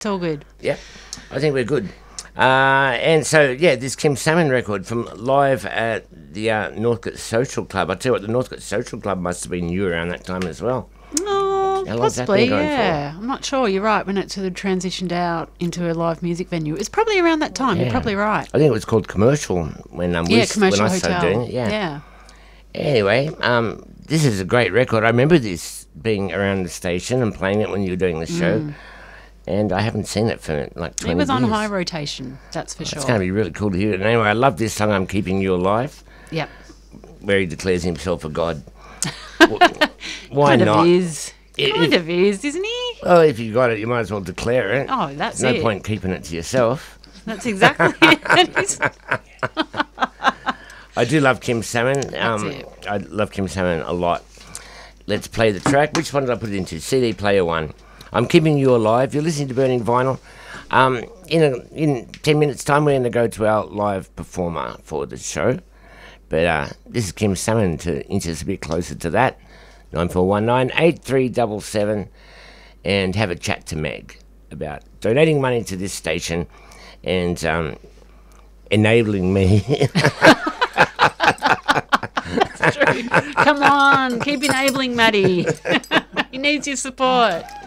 It's all good. Yep, I think we're good. And so, yeah, this Kim Salmon record from live at the Northcote Social Club. I tell you what, the Northcote Social Club must have been new around that time as well. Oh, How long's that possibly, been going yeah. I'm not sure. You're right. When it sort of transitioned out into a live music venue, it's probably around that time. Yeah. You're probably right. I think it was called Commercial when Commercial when I Hotel. started doing it. Yeah. Anyway, this is a great record. I remember this being around the station and playing it when you were doing the show. And I haven't seen it for like 20 It was on years. high rotation, that's for sure. It's going to be really cool to hear it. And anyway, I love this song, I'm Keeping You Alive, Yep. where he declares himself a god. Why Kind not? of is. Kind of is, isn't he? Well, if you got it, you might as well declare it. Oh, that's There's no it. point keeping it to yourself. That's exactly it. I do love Kim Salmon. That's it. I love Kim Salmon a lot. Let's play the track. Which one did I put it into? CD player 1. I'm Keeping You Alive. You're listening to Burning Vinyl. In 10 minutes' time, we're going to go to our live performer for the show. But this is Kim Salmon to inch us a bit closer to that. 9419-8377. And have a chat to Meg about donating money to this station and enabling me. True. Come on, keep enabling Maddie. He needs your support.